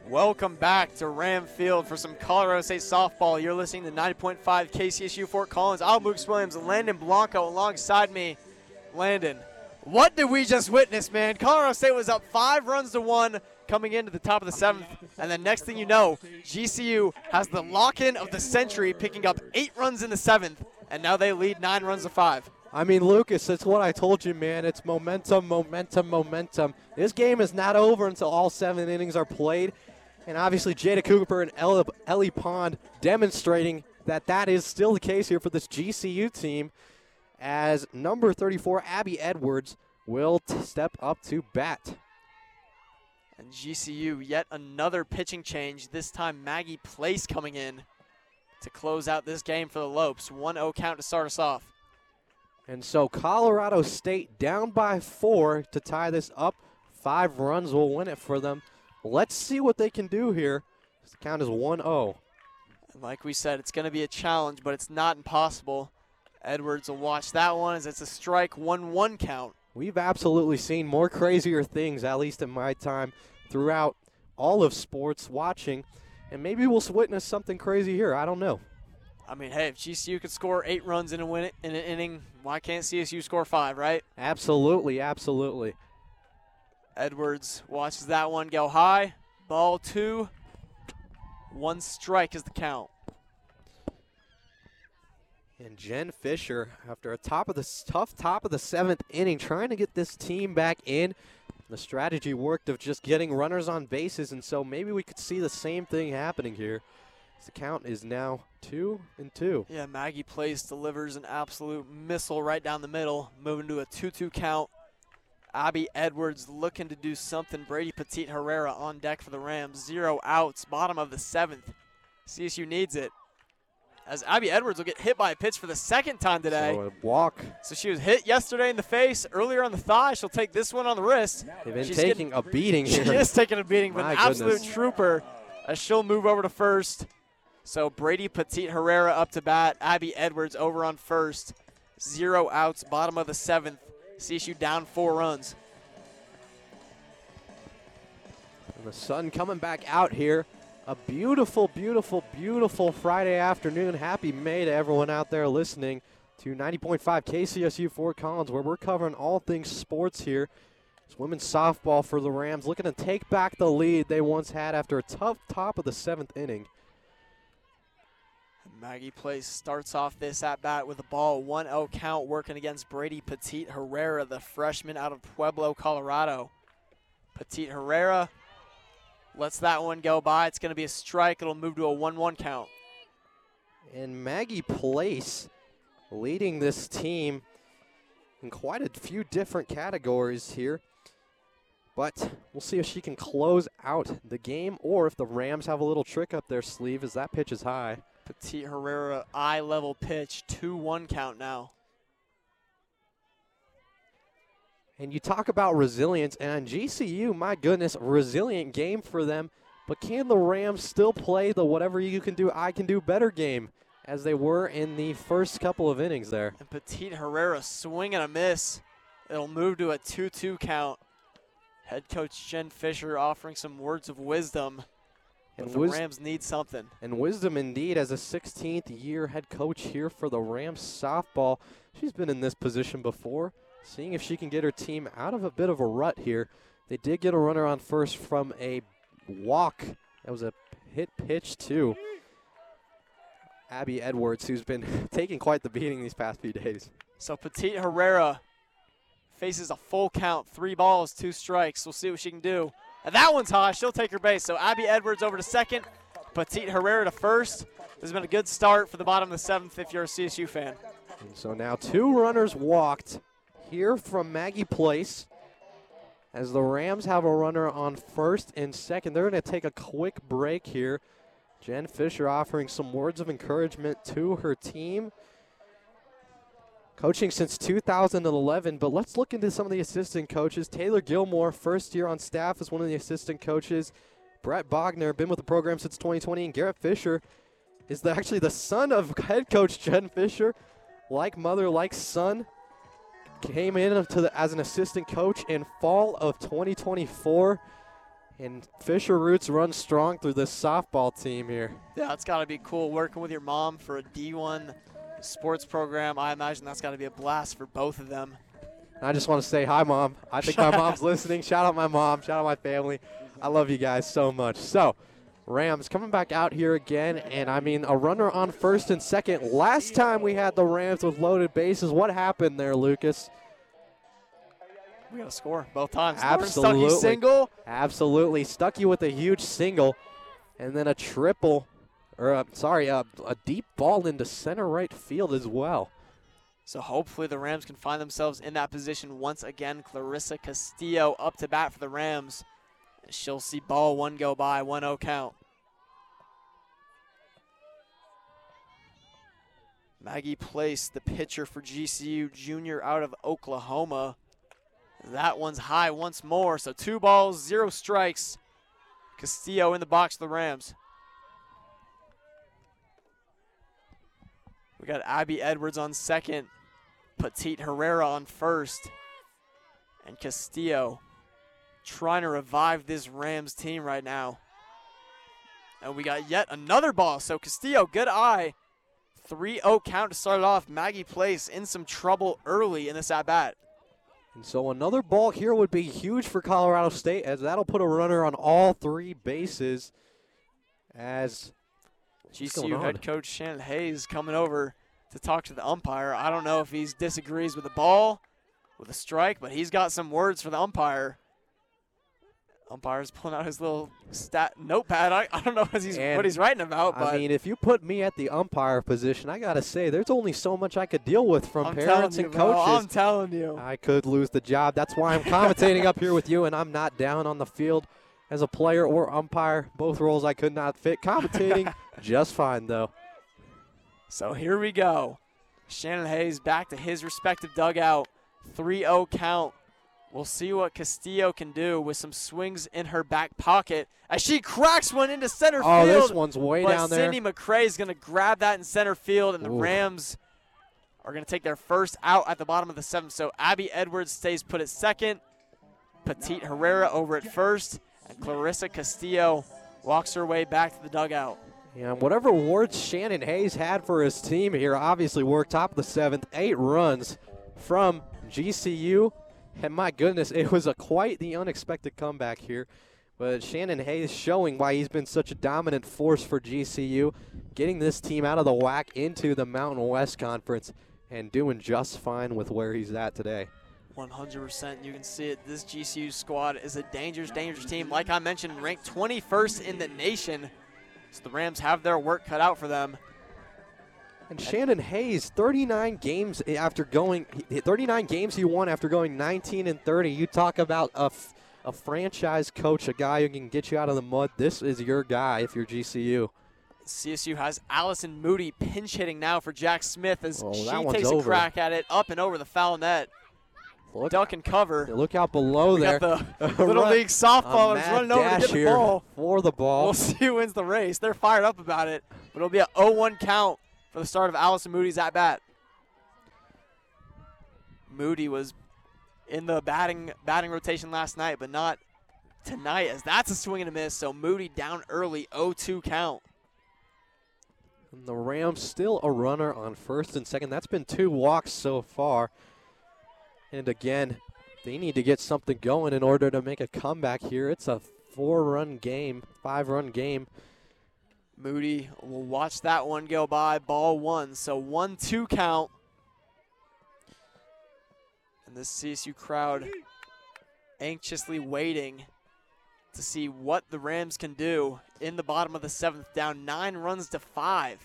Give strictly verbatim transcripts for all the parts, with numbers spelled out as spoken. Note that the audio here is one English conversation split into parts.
Welcome back to Ram Field for some Colorado State softball. You're listening to ninety point five K C S U Fort Collins. I'm Lucas Williams and Landon Blanco alongside me. Landon, what did we just witness, man? Colorado State was up five runs to one coming into the top of the seventh, and then next thing you know, G C U has the lock-in of the century, picking up eight runs in the seventh, and now they lead nine runs to five. I mean, Lucas, that's what I told you, man. It's momentum, momentum, momentum. This game is not over until all seven innings are played. And obviously, Jada Cooper and Ellie Pond demonstrating that that is still the case here for this G C U team, as number thirty-four, Abby Edwards, will t- step up to bat. And G C U, yet another pitching change, this time Maggie Place coming in to close out this game for the Lopes. one oh count to start us off. And so Colorado State down by four to tie this up. Five runs will win it for them. Let's see what they can do here. The count is one oh. Like we said, it's going to be a challenge, but it's not impossible. Edwards will watch that one as it's a strike, one one count. We've absolutely seen more crazier things, at least in my time, throughout all of sports watching. And maybe we'll witness something crazy here. I don't know. I mean, hey, if G C U could score eight runs in a win in an inning, why can't C S U score five, right? Absolutely, absolutely. Edwards watches that one go high. Ball two. One strike is the count. And Jen Fisher, after a top of the tough top of the seventh inning, trying to get this team back in. The strategy worked of just getting runners on bases, and so maybe we could see the same thing happening here. The count is now two and two. Yeah, Maggie Place delivers an absolute missile right down the middle, moving to a two two count. Abby Edwards looking to do something. Brady Petit Herrera on deck for the Rams. Zero outs, bottom of the seventh. C S U needs it, as Abby Edwards will get hit by a pitch for the second time today. So a walk. So she was hit yesterday in the face, earlier on the thigh. She'll take this one on the wrist. They've been She's taking getting, a beating she here. She is taking a beating, but My an absolute goodness. trooper as she'll move over to first. So Brady Petit Herrera up to bat. Abby Edwards over on first. Zero outs, bottom of the seventh. C S U down four runs. And the sun coming back out here. A beautiful, beautiful, beautiful Friday afternoon. Happy May to everyone out there listening to ninety point five K C S U Fort Collins, where we're covering all things sports here. It's women's softball for the Rams, looking to take back the lead they once had after a tough top of the seventh inning. Maggie Place starts off this at-bat with a ball, one oh count, working against Brady Petit Herrera, the freshman out of Pueblo, Colorado. Petit Herrera lets that one go by. It's going to be a strike. It'll move to a one one count. And Maggie Place leading this team in quite a few different categories here. But we'll see if she can close out the game or if the Rams have a little trick up their sleeve as that pitch is high. Petit Herrera, eye-level pitch, two one count now. And you talk about resilience, and on G C U, my goodness, resilient game for them. But can the Rams still play the whatever you can do, I can do better game as they were in the first couple of innings there? And Petit Herrera swing and a miss. It'll move to a two two count. Head coach Jen Fisher offering some words of wisdom. But And the wis- Rams need something. And wisdom indeed as a sixteenth year head coach here for the Rams softball. She's been in this position before, seeing if she can get her team out of a bit of a rut here. They did get a runner on first from a walk. That was a hit pitch to Abby Edwards, who's been taking quite the beating these past few days. So Petit Herrera faces a full count, three balls, two strikes. We'll see what she can do. And that one's high. She'll take her base. So Abby Edwards over to second. Petit Herrera to first. This has been a good start for the bottom of the seventh if you're a C S U fan. And so now two runners walked here from Maggie Place as the Rams have a runner on first and second. They're going to take a quick break here. Jen Fisher offering some words of encouragement to her team. Coaching since two thousand eleven, but let's look into some of the assistant coaches. Taylor Gilmore, first year on staff as one of the assistant coaches. Brett Bogner, been with the program since twenty twenty, and Garrett Fisher is the, actually the son of head coach Jen Fisher. Like mother, like son, came in to the, as an assistant coach in fall of twenty twenty-four. And Fisher Roots runs strong through this softball team here. Yeah, it's got to be cool working with your mom for a D one sports program. I imagine that's got to be a blast for both of them. I just want to say hi, Mom. I think my mom's listening. Shout out my mom. Shout out my family. I love you guys so much. So, Rams coming back out here again, and I mean a runner on first and second. Last time we had the Rams with loaded bases, what happened there, Lucas? We got to score both times. Absolutely. Stuckey single. Absolutely. Stuckey with a huge single, and then a triple, or a, sorry, a, a deep ball into center right field as well. So hopefully the Rams can find themselves in that position once again. Clarissa Castillo up to bat for the Rams. She'll see ball one go by, one oh count. Maggie Place, the pitcher for G C U, junior out of Oklahoma. That one's high once more, so two balls, zero strikes. Castillo in the box for the Rams. We got Abby Edwards on second, Petite Herrera on first, and Castillo trying to revive this Rams team right now. And we got yet another ball, so Castillo, good eye. three oh count to start it off. Maggie Place in some trouble early in this at-bat. And so another ball here would be huge for Colorado State, as that'll put a runner on all three bases. As G C U head coach Shannon Hayes coming over to talk to the umpire. I don't know if he disagrees with the ball, with a strike, but he's got some words for the umpire. Umpire's pulling out his little stat notepad. I, I don't know what he's, what he's writing about. But I mean, if you put me at the umpire position, I got to say, there's only so much I could deal with from I'm parents you, and bro. coaches. I'm telling you. I could lose the job. That's why I'm commentating up here with you, and I'm not down on the field as a player or umpire. Both roles I could not fit. Commentating, just fine, though. So here we go. Shannon Hayes back to his respective dugout. three oh count. We'll see what Castillo can do with some swings in her back pocket as she cracks one into center oh, field. Oh, this one's way but down there. Cindy McCray is going to grab that in center field, and the Ooh. Rams are going to take their first out at the bottom of the seventh. So Abby Edwards stays put at second. Petite Herrera over at first, and Clarissa Castillo walks her way back to the dugout. Yeah, whatever awards Shannon Hayes had for his team here obviously worked. Top of the seventh, eight runs from G C U. And my goodness, it was a quite the unexpected comeback here. But Shannon Hayes showing why he's been such a dominant force for G C U, getting this team out of the W A C into the Mountain West Conference and doing just fine with where he's at today. one hundred percent. You can see it. This G C U squad is a dangerous, dangerous team. Like I mentioned, ranked twenty-first in the nation. So the Rams have their work cut out for them. And Shannon Hayes, thirty-nine games after going, thirty-nine games he won after going nineteen and thirty. You talk about a, f- a franchise coach, a guy who can get you out of the mud. This is your guy if you're G C U. C S U has Allison Moody pinch hitting now for Jack Smith as oh, she takes a over. crack at it up and over the foul net. Look, Duck and cover. Look out below we there. Got the Little League softball is running over to get the ball. For the ball. We'll see who wins the race. They're fired up about it, but it'll be an oh one count for the start of Allison Moody's at bat. Moody was in the batting batting rotation last night, but not tonight, as that's a swing and a miss. So Moody down early, oh two count. And the Rams still a runner on first and second. That's been two walks so far. And again, they need to get something going in order to make a comeback here. It's a four-run game, five-run game. Moody will watch that one go by. Ball one, so one two count. And the C S U crowd anxiously waiting to see what the Rams can do in the bottom of the seventh, down nine runs to five.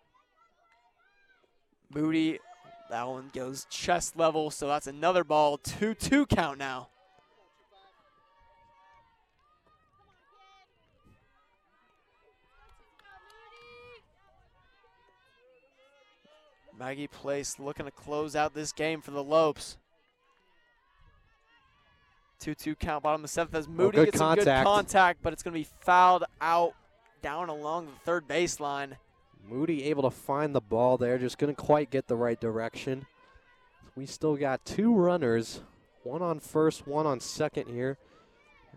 Moody, that one goes chest level, so that's another ball. two two count now. Maggie Place looking to close out this game for the Lopes. two two count, bottom of the seventh as Moody oh, gets some good contact, but it's going to be fouled out down along the third baseline. Moody able to find the ball there, just couldn't quite get the right direction. We still got two runners, one on first, one on second here.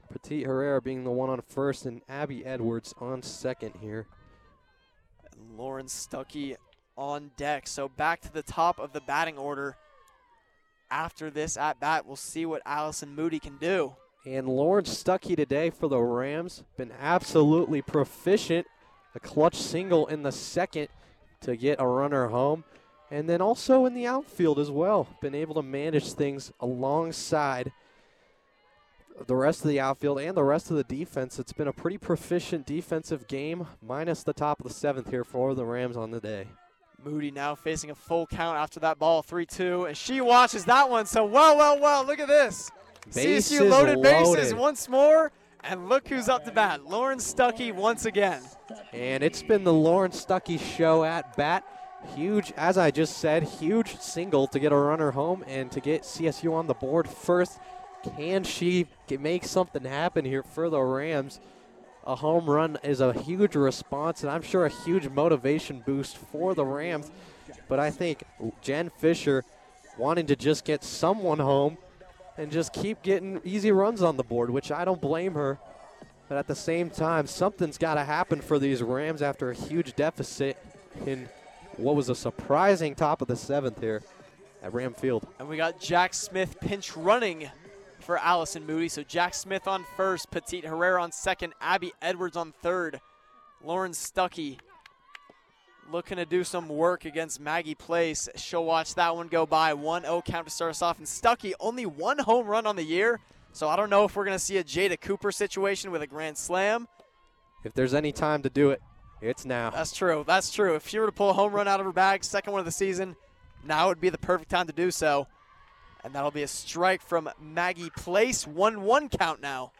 Petit Herrera being the one on first and Abby Edwards on second here. And Lauren Stuckey on deck. So back to the top of the batting order. After this at bat, we'll see what Allison Moody can do. And Lauren Stuckey today for the Rams, been absolutely proficient. A clutch single in the second to get a runner home. And then also in the outfield as well, been able to manage things alongside the rest of the outfield and the rest of the defense. It's been a pretty proficient defensive game, minus the top of the seventh here for the Rams on the day. Moody now facing a full count after that ball, three two, and she watches that one. So, well, well, well, look at this. Bases C S U loaded, loaded bases once more, and look who's up to bat. Lauren Stuckey once again. And it's been the Lauren Stuckey show at bat. Huge, as I just said, huge single to get a runner home and to get C S U on the board first. Can she get, make something happen here for the Rams? A home run is a huge response, and I'm sure a huge motivation boost for the Rams. But I think Jen Fisher wanting to just get someone home and just keep getting easy runs on the board, which I don't blame her. But at the same time, something's got to happen for these Rams after a huge deficit in what was a surprising top of the seventh here at Ram Field. And we got Jack Smith pinch running for Allison Moody. So Jack Smith on first, Petit Herrera on second, Abby Edwards on third. Lauren Stuckey looking to do some work against Maggie Place. She'll watch that one go by. one oh count to start us off. And Stuckey, only one home run on the year. So I don't know if we're going to see a Jada Cooper situation with a grand slam. If there's any time to do it, it's now. That's true. That's true. If she were to pull a home run out of her bag, second one of the season, now would be the perfect time to do so. And that'll be a strike from Maggie Place. one one count now.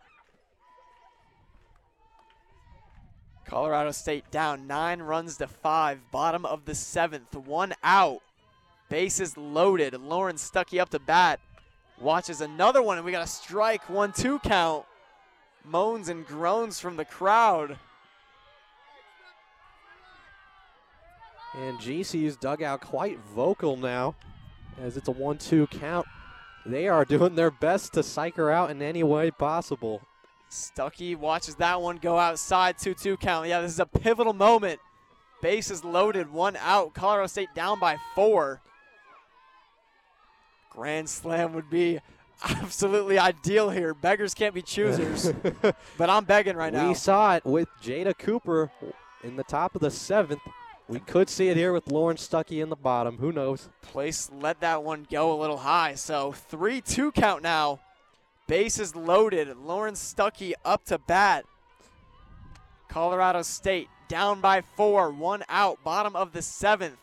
Colorado State down nine runs to five. Bottom of the seventh. One out. Bases loaded. Lauren Stuckey up to bat. Watches another one, and we got a strike. one two count. Moans and groans from the crowd. And G C U's dugout quite vocal now as it's a one two count. They are doing their best to psych her out in any way possible. Stuckey watches that one go outside, two two count. Yeah, this is a pivotal moment. Bases loaded, one out. Colorado State down by four. Grand slam would be absolutely ideal here. Beggars can't be choosers, but I'm begging right now. We saw it with Jada Cooper in the top of the seventh. We could see it here with Lauren Stuckey in the bottom. Who knows? Place let that one go a little high. So three two count now. Bases loaded. Lauren Stuckey up to bat. Colorado State down by four. One out. Bottom of the seventh.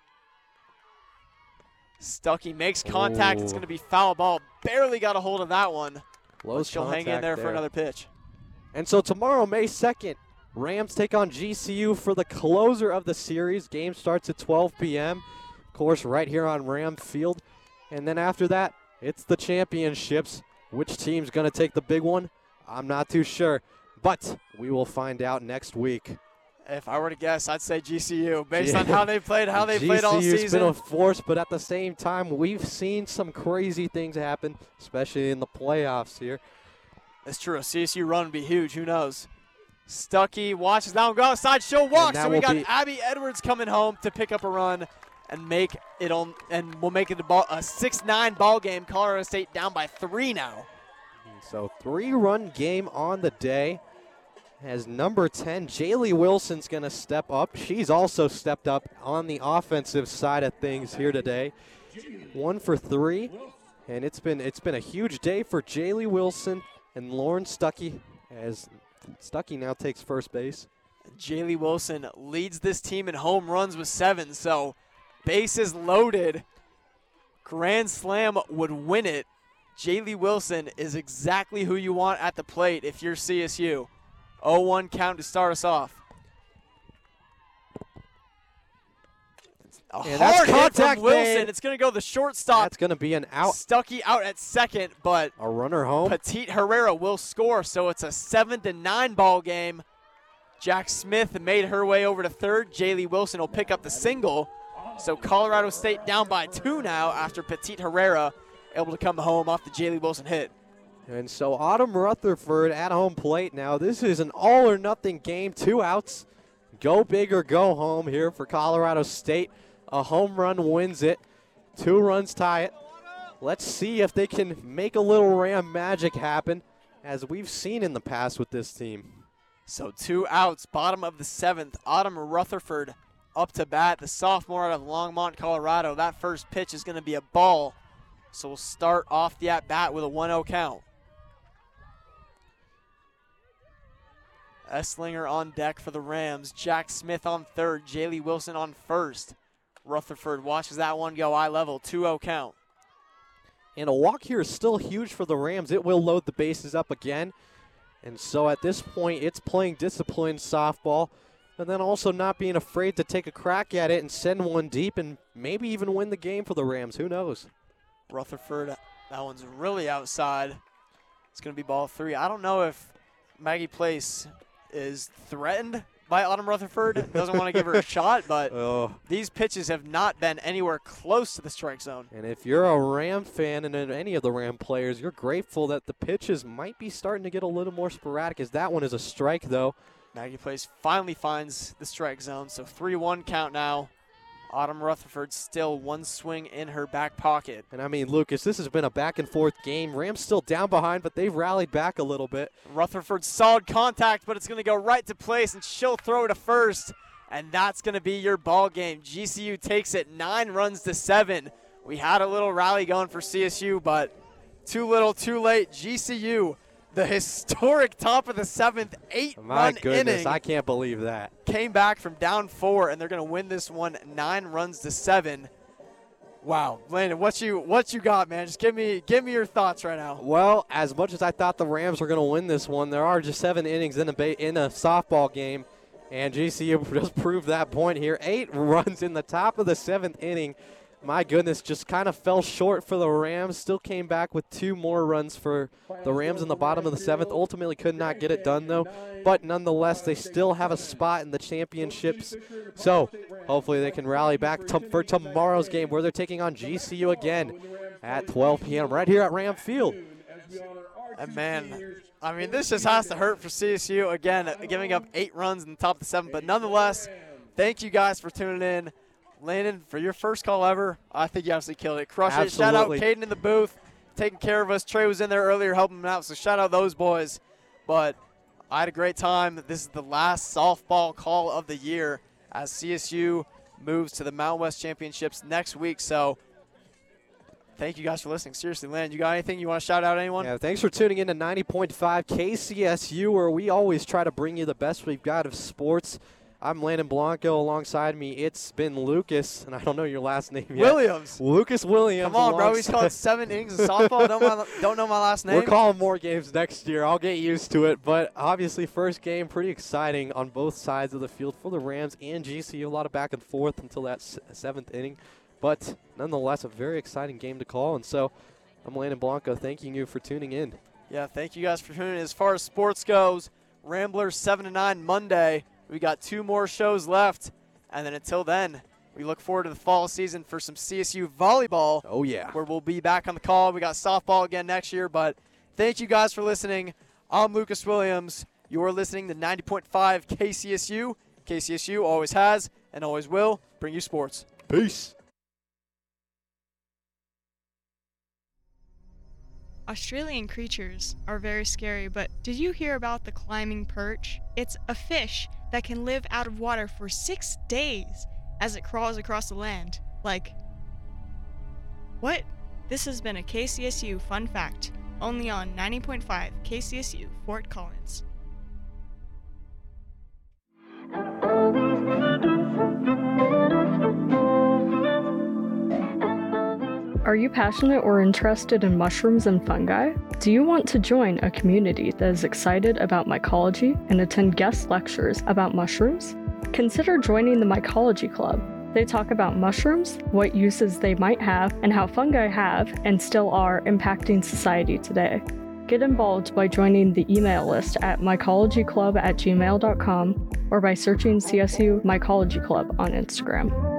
Stuckey makes contact. Oh. It's going to be foul ball. Barely got a hold of that one. Close She'll hang in there, there for another pitch. And so tomorrow, May second, Rams take on G C U for the closer of the series. Game starts at twelve p m Of course, right here on Ram Field. And then after that, it's the championships. Which team's going to take the big one? I'm not too sure. But we will find out next week. If I were to guess, I'd say G C U based on how they played, how they played all G C U's season. been a force, but at the same time, we've seen some crazy things happen, especially in the playoffs here. It's true. A C S U run would be huge. Who knows? Stuckey watches that one go outside. She'll walk. So we got Abby Edwards coming home to pick up a run and make it on, and we'll make it a, ball, a six nine ball game. Colorado State down by three now. So three-run game on the day. As number ten, Jaylee Wilson's going to step up. She's also stepped up on the offensive side of things here today. One for three, and it's been it's been a huge day for Jaylee Wilson and Lauren Stuckey, as Stuckey now takes first base. Jaylee Wilson leads this team in home runs with seven, so bases loaded. Grand slam would win it. Jaylee Wilson is exactly who you want at the plate if you're C S U. oh one count to start us off. A And hard that's hit contact from Wilson. made. It's going to go the shortstop. That's going to be an out. Stuckey out at second, but A runner home. Petit Herrera will score, so it's a seven to nine ball game. Jack Smith made her way over to third. Jaylee Wilson will pick up the single. So Colorado State down by two now after Petit Herrera able to come home off the Jaylee Wilson hit. And so Autumn Rutherford at home plate now. This is an all or nothing game, two outs. Go big or go home here for Colorado State. A home run wins it. Two runs tie it. Let's see if they can make a little Ram magic happen, as we've seen in the past with this team. So two outs, bottom of the seventh. Autumn Rutherford up to bat, the sophomore out of Longmont, Colorado. That first pitch is going to be a ball. So we'll start off the at-bat with a one oh count. Esslinger on deck for the Rams. Jack Smith on third. Jaylee Wilson on first. Rutherford watches that one go eye level, two oh count. And a walk here is still huge for the Rams. It will load the bases up again. And so at this point, it's playing disciplined softball, and then also not being afraid to take a crack at it and send one deep and maybe even win the game for the Rams. Who knows? Rutherford, that one's really outside. It's going to be ball three. I don't know if Maggie Place is threatened by Autumn Rutherford. Doesn't want to give her a shot, but oh. These pitches have not been anywhere close to the strike zone. And if you're a Ram fan and any of the Ram players, you're grateful that the pitches might be starting to get a little more sporadic, as that one is a strike, though. Maggie Place finally finds the strike zone, so three one count now. Autumn Rutherford still one swing in her back pocket. And I mean, Lucas, this has been a back-and-forth game. Rams still down behind, but they've rallied back a little bit. Rutherford solid contact, but it's going to go right to place, and she'll throw to first. And that's going to be your ball game. G C U takes it nine runs to seven. We had a little rally going for C S U, but too little, too late. G C U, the historic top of the seventh, eight-run My goodness, inning, I can't believe that. came back from down four, and they're going to win this one nine runs to seven. Wow, Landon, what you what you got, man? Just give me give me your thoughts right now. Well, as much as I thought the Rams were going to win this one, there are just seven innings in a ba- in a softball game, and G C U just proved that point here. Eight runs in the top of the seventh inning. My goodness, just kind of fell short for the Rams. Still came back with two more runs for the Rams in the bottom of the seventh. Ultimately could not get it done, though. But nonetheless, they still have a spot in the championships. So hopefully they can rally back to, for tomorrow's game, where they're taking on G C U again at twelve p m right here at Ram Field. And man, I mean, this just has to hurt for C S U. Again, giving up eight runs in the top of the seventh. But nonetheless, thank you guys for tuning in. Landon, for your first call ever, I think you absolutely killed it. Crush it. Shout out Caden in the booth, taking care of us. Trey was in there earlier helping him out, so shout out those boys. But I had a great time. This is the last softball call of the year as C S U moves to the Mountain West Championships next week. So thank you guys for listening. Seriously, Landon, you got anything you want to shout out to anyone? Yeah, thanks for tuning in to ninety point five K C S U, where we always try to bring you the best we've got of sports. I'm Landon Blanco. Alongside me, it's been Lucas, and I don't know your last name yet. Williams. Lucas Williams. Come on, bro. He's called seven innings of softball. Don't, my, don't know my last name. We're calling more games next year. I'll get used to it. But obviously, first game, pretty exciting on both sides of the field for the Rams and G C U. A lot of back and forth until that s- seventh inning. But nonetheless, a very exciting game to call. And so I'm Landon Blanco, thanking you for tuning in. Yeah, thank you guys for tuning in. As far as sports goes, Ramblers seven to nine Monday. We got two more shows left, and then until then, we look forward to the fall season for some C S U volleyball. Oh, yeah. Where we'll be back on the call. We got softball again next year, but thank you guys for listening. I'm Lucas Williams. You're listening to ninety point five K C S U. K C S U always has and always will bring you sports. Peace. Australian creatures are very scary, but did you hear about the climbing perch? It's a fish that can live out of water for six days as it crawls across the land. Like, what? This has been a K C S U fun fact, only on ninety point five K C S U Fort Collins. Are you passionate or interested in mushrooms and fungi? Do you want to join a community that is excited about mycology and attend guest lectures about mushrooms? Consider joining the Mycology Club. They talk about mushrooms, what uses they might have, and how fungi have and still are impacting society today. Get involved by joining the email list at mycologyclub at gmail dot com or by searching C S U Mycology Club on Instagram.